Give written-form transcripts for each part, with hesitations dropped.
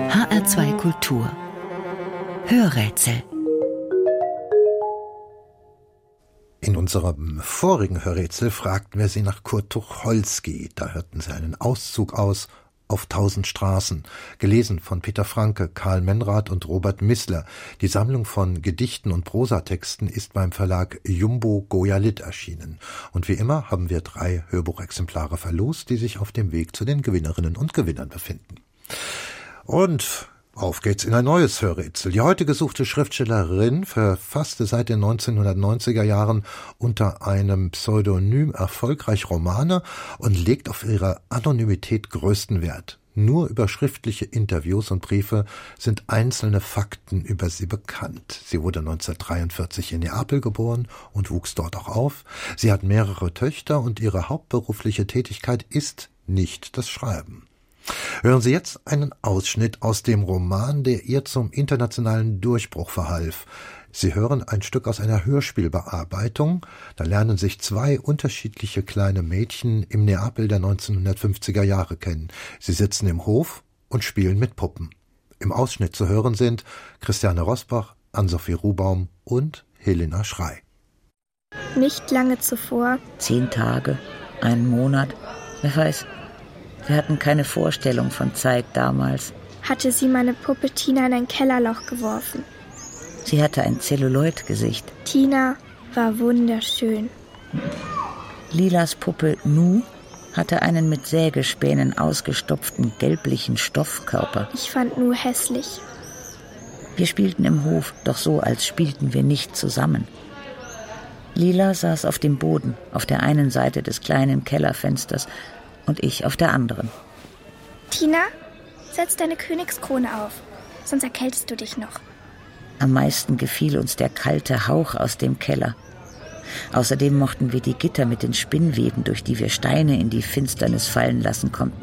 HR2 Kultur Hörrätsel. In unserem vorigen Hörrätsel fragten wir Sie nach Kurt Tucholsky. Da hörten Sie einen Auszug aus Auf 1000 Straßen, gelesen von Peter Franke, Karl Menrath und Robert Missler. Die Sammlung von Gedichten und Prosatexten ist beim Verlag Jumbo Goya-Litt erschienen. Und wie immer haben wir 3 Hörbuchexemplare verlost, die sich auf dem Weg zu den Gewinnerinnen und Gewinnern befinden. Und auf geht's in ein neues Hörrätsel. Die heute gesuchte Schriftstellerin verfasste seit den 1990er Jahren unter einem Pseudonym erfolgreich Romane und legt auf ihre Anonymität größten Wert. Nur über schriftliche Interviews und Briefe sind einzelne Fakten über sie bekannt. Sie wurde 1943 in Neapel geboren und wuchs dort auch auf. Sie hat mehrere Töchter und ihre hauptberufliche Tätigkeit ist nicht das Schreiben. Hören Sie jetzt einen Ausschnitt aus dem Roman, der ihr zum internationalen Durchbruch verhalf. Sie hören ein Stück aus einer Hörspielbearbeitung. Da lernen sich 2 unterschiedliche kleine Mädchen im Neapel der 1950er Jahre kennen. Sie sitzen im Hof und spielen mit Puppen. Im Ausschnitt zu hören sind Christiane Rosbach, Ann-Sophie Rubaum und Helena Schrey. Nicht lange zuvor. 10 Tage, einen Monat, wer weiß. Wir hatten keine Vorstellung von Zeit damals. Hatte sie meine Puppe Tina in ein Kellerloch geworfen. Sie hatte ein Zelluloid-Gesicht. Tina war wunderschön. Lilas Puppe Nu hatte einen mit Sägespänen ausgestopften gelblichen Stoffkörper. Ich fand Nu hässlich. Wir spielten im Hof, doch so, als spielten wir nicht zusammen. Lila saß auf dem Boden, auf der einen Seite des kleinen Kellerfensters, und ich auf der anderen. Tina, setz deine Königskrone auf, sonst erkältest du dich noch. Am meisten gefiel uns der kalte Hauch aus dem Keller. Außerdem mochten wir die Gitter mit den Spinnweben, durch die wir Steine in die Finsternis fallen lassen konnten.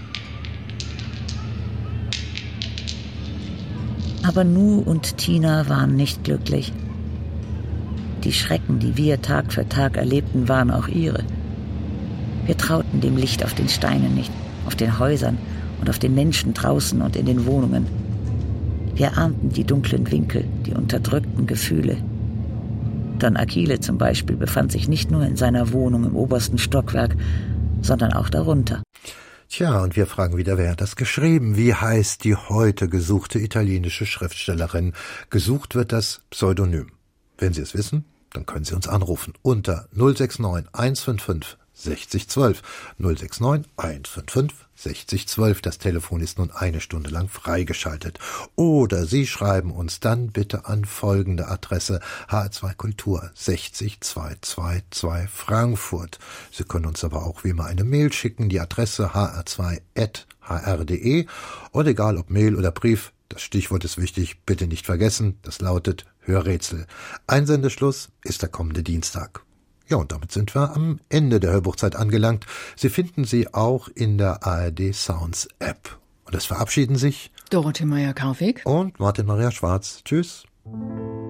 Aber Nu und Tina waren nicht glücklich. Die Schrecken, die wir Tag für Tag erlebten, waren auch ihre. Wir trauten dem Licht auf den Steinen nicht, auf den Häusern und auf den Menschen draußen und in den Wohnungen. Wir ahnten die dunklen Winkel, die unterdrückten Gefühle. Don Achille zum Beispiel befand sich nicht nur in seiner Wohnung im obersten Stockwerk, sondern auch darunter. Tja, und wir fragen wieder, wer hat das geschrieben? Wie heißt die heute gesuchte italienische Schriftstellerin? Gesucht wird das Pseudonym. Wenn Sie es wissen, dann können Sie uns anrufen unter 069 155 6012. 069 155 6012. Das Telefon ist nun 1 Stunde lang freigeschaltet. Oder Sie schreiben uns dann bitte an folgende Adresse: HR2 Kultur 60222 Frankfurt. Sie können uns aber auch wie immer eine Mail schicken. Die Adresse hr2@hr.de. Und egal ob Mail oder Brief, das Stichwort ist wichtig, bitte nicht vergessen. Das lautet Hörrätsel. Einsendeschluss ist der kommende Dienstag. Ja, und damit sind wir am Ende der Hörbuchzeit angelangt. Sie finden sie auch in der ARD Sounds App. Und es verabschieden sich Dorothee Meyer-Karwig und Martin Maria Schwarz. Tschüss.